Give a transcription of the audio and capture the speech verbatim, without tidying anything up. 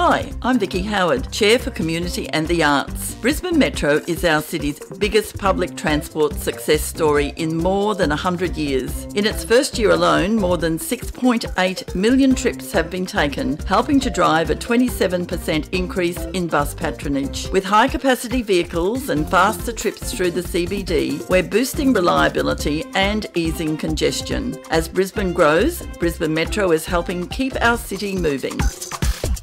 Hi, I'm Vicky Howard, Chair for Community and the Arts. Brisbane Metro is our city's biggest public transport success story in more than one hundred years. In its first year alone, more than six point eight million trips have been taken, helping to drive a twenty-seven percent increase in bus patronage. With high-capacity vehicles and faster trips through the C B D, we're boosting reliability and easing congestion. As Brisbane grows, Brisbane Metro is helping keep our city moving.